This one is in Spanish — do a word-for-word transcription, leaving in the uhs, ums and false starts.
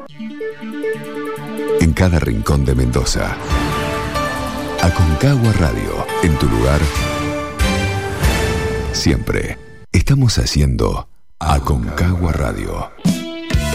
En cada rincón de Mendoza. Aconcagua Radio, en tu lugar. Siempre estamos haciendo Aconcagua Radio.